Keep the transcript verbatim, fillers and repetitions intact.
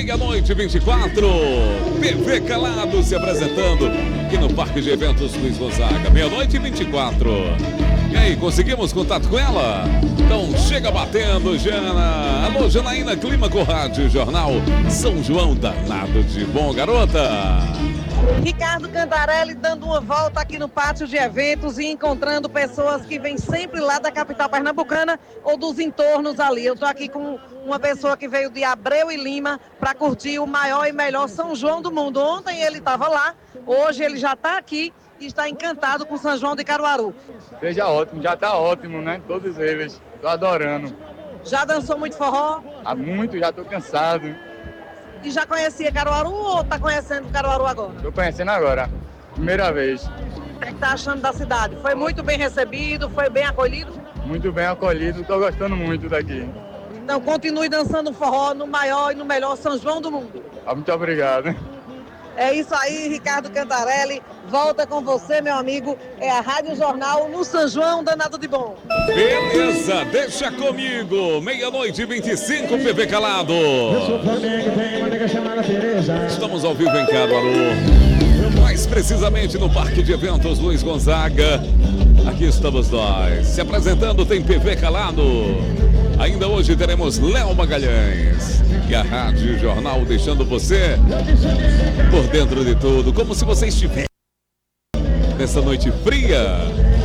Meia-noite, vinte e quatro. P V Calado se apresentando aqui no Parque de Eventos Luiz Gonzaga. Meia-noite, vinte e quatro. E aí, conseguimos contato com ela? Então chega batendo, Jana. Alô, Janaína Clímaco Rádio Jornal São João, danado de bom, garota. Ricardo Cantarelli dando uma volta aqui no pátio de eventos e encontrando pessoas que vêm sempre lá da capital pernambucana ou dos entornos ali. Eu estou aqui com uma pessoa que veio de Abreu e Lima para curtir o maior e melhor São João do mundo. Ontem ele estava lá, hoje ele já está aqui e está encantado com São João de Caruaru. Seja ótimo, já está ótimo, né? Todos eles, estou adorando. Já dançou muito forró? Há muito, já estou cansado. E já conhecia Caruaru ou está conhecendo Caruaru agora? Estou conhecendo agora, primeira vez. O que está achando da cidade? Foi muito bem recebido, foi bem acolhido? Muito bem acolhido, estou gostando muito daqui. Então continue dançando forró no maior e no melhor São João do mundo. Ah, muito obrigado. É isso aí, Ricardo Cantarelli. Volta com você, meu amigo. É a Rádio Jornal no São João, danado de bom. Beleza, deixa comigo. Meia-noite, vinte e cinco, P V Calado. Estamos ao vivo em Caruaru. Mais precisamente no Parque de Eventos Luiz Gonzaga. Aqui estamos nós. Se apresentando, tem P V Calado. Ainda hoje teremos Léo Magalhães. E a Rádio Jornal deixando você por dentro de tudo, como se você estivesse nessa noite fria.